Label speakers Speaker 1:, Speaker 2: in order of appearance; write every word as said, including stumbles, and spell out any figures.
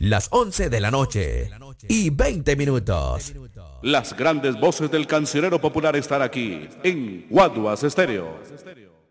Speaker 1: las once de la noche y veinte minutos.
Speaker 2: Las grandes voces del cancionero popular están aquí en Guaduas Estéreo.